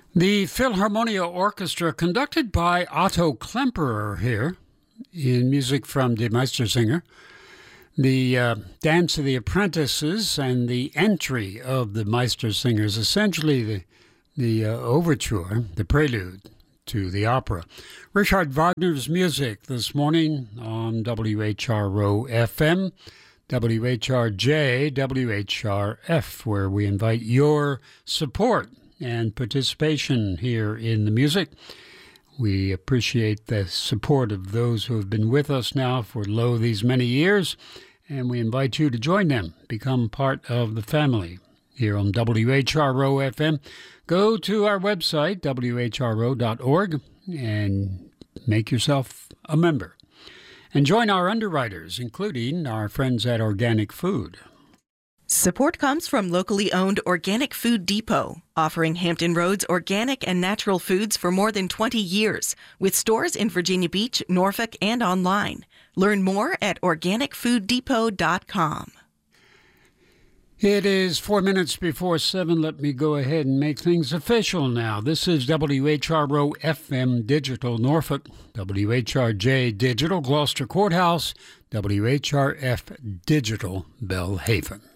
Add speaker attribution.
Speaker 1: The Philharmonia Orchestra, conducted by Otto Klemperer here, in music from Die Meistersinger, the Dance of the Apprentices, and the entry of the Meistersingers, essentially the overture, the prelude to the opera. Richard Wagner's music this morning on WHRO FM, WHRJ, WHRF, where we invite your support and participation here in the music. We appreciate the support of those who have been with us now for these many years, and we invite you to join them, become part of the family here on WHRO FM. Go to our website, whro.org, and make yourself a member. And join our underwriters, including our friends at Organic Food.
Speaker 2: Support comes from locally owned Organic Food Depot, offering Hampton Roads organic and natural foods for more than 20 years, with stores in Virginia Beach, Norfolk, and online. Learn more at organicfooddepot.com.
Speaker 1: It is 4 minutes before 7. Let me go ahead and make things official now. This is WHRO FM Digital Norfolk, WHRJ Digital Gloucester Courthouse, WHRF Digital Belhaven.